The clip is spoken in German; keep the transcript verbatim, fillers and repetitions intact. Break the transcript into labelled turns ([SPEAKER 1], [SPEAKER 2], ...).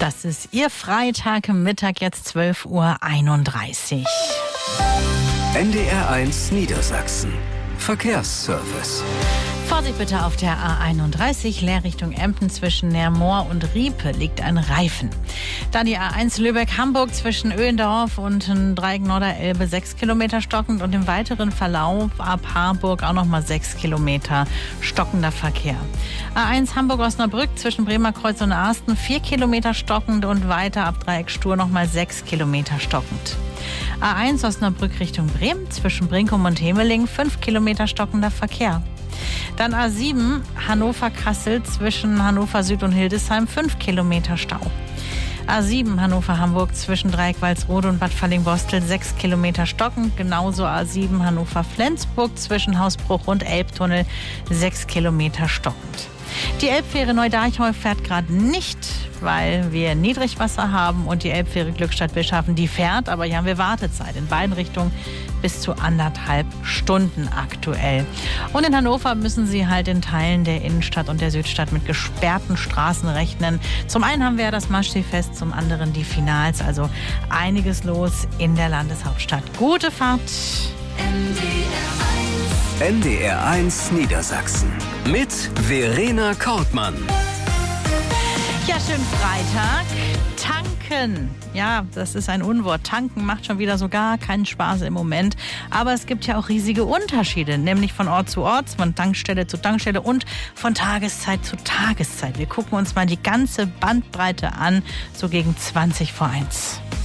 [SPEAKER 1] Das ist Ihr Freitagmittag, jetzt zwölf Uhr einunddreißig.
[SPEAKER 2] N D R eins Niedersachsen. Verkehrsservice.
[SPEAKER 1] Vorsicht bitte auf der A einunddreißig, Leerrichtung Emden zwischen Nermoor und Riepe liegt ein Reifen. Dann die A eins Lübeck-Hamburg zwischen Öhendorf und Dreieck Norderelbe sechs Kilometer stockend und im weiteren Verlauf ab Harburg auch nochmal sechs Kilometer stockender Verkehr. A eins Hamburg-Osnabrück zwischen Bremerkreuz und Arsten vier Kilometer stockend und weiter ab Dreieck Stur nochmal sechs Kilometer stockend. A eins Osnabrück Richtung Bremen zwischen Brinkum und Hemeling fünf Kilometer stockender Verkehr. Dann A sieben Hannover-Kassel zwischen Hannover Süd und Hildesheim fünf Kilometer Stau. A sieben Hannover-Hamburg zwischen Dreieck-Walsrode und Bad Fallingbostel sechs Kilometer stockend. Genauso A sieben Hannover-Flensburg zwischen Hausbruch und Elbtunnel sechs Kilometer stockend. Die Elbfähre Neu-Darchau fährt gerade nicht, weil wir Niedrigwasser haben, und die Elbfähre Glückstadt-Bischhafen, die fährt, aber hier haben wir Wartezeit in beiden Richtungen bis zu anderthalb Stunden aktuell. Und in Hannover müssen Sie halt in Teilen der Innenstadt und der Südstadt mit gesperrten Straßen rechnen. Zum einen haben wir ja das Maschsee-Fest, zum anderen die Finals, also einiges los in der Landeshauptstadt. Gute Fahrt!
[SPEAKER 2] N D R eins Niedersachsen mit Verena Kortmann.
[SPEAKER 1] Ja, schönen Freitag. Tanken. Ja, das ist ein Unwort. Tanken macht schon wieder so gar keinen Spaß im Moment. Aber es gibt ja auch riesige Unterschiede, nämlich von Ort zu Ort, von Tankstelle zu Tankstelle und von Tageszeit zu Tageszeit. Wir gucken uns mal die ganze Bandbreite an, so gegen zwanzig vor eins.